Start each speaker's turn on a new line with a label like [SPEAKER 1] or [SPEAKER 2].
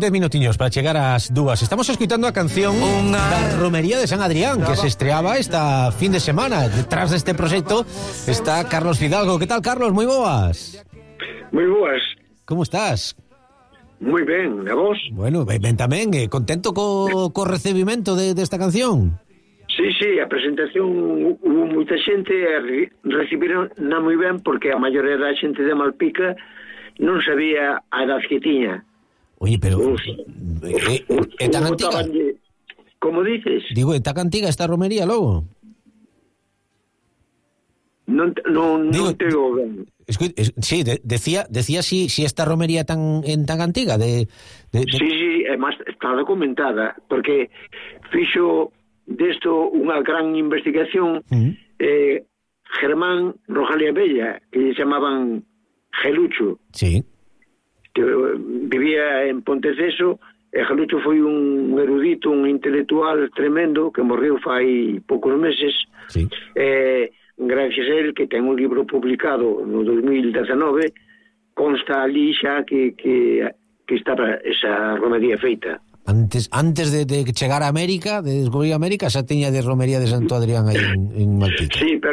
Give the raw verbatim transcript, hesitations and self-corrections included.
[SPEAKER 1] dez minutiños para chegar ás dúas. Estamos escuitando a canción da Romería de San Adrián, que se estreaba esta fin de semana. Detrás deste proxecto está Carlos Fidalgo. Que tal, Carlos? Moi boas.
[SPEAKER 2] Moi boas.
[SPEAKER 1] Como estás?
[SPEAKER 2] Moi ben, a vos?
[SPEAKER 1] Bueno, ben, ben tamén, eh, contento co, co recibimento de, desta canción?
[SPEAKER 2] Sí, sí, a presentación hubo moita xente e recibiron na moi ben porque a maioría da xente de Malpica non sabía a edad que tiña.
[SPEAKER 1] Oye, pero
[SPEAKER 2] Os,
[SPEAKER 1] é, é tan antiga?
[SPEAKER 2] Como dices?
[SPEAKER 1] Digo, é tan antiga esta romería, logo?
[SPEAKER 2] Non, non,
[SPEAKER 1] Digo,
[SPEAKER 2] non te o ben.
[SPEAKER 1] Escu, es, sí, de, decía decía si, si esta romería tan en tan antiga de, de, de...
[SPEAKER 2] Sí, sí, é máis está documentada porque fixo desto unha gran investigación uh-huh. eh, Germán Rojalía Bella, que lle chamaban Gelucho.
[SPEAKER 1] Sí.
[SPEAKER 2] Que vivía en Ponteceso, e Gelucho foi un erudito, un intelectual tremendo que morreu fai poucos meses.
[SPEAKER 1] Sí.
[SPEAKER 2] Eh, gracias a él, que ten un libro publicado no dos mil dezenove, consta ali xa que, que, que estaba esa romería feita.
[SPEAKER 1] Antes antes de, de chegar a América, de descubrir América, xa tiña de romería de Santo Adrián aí en, en Malpica.
[SPEAKER 2] Sí, pero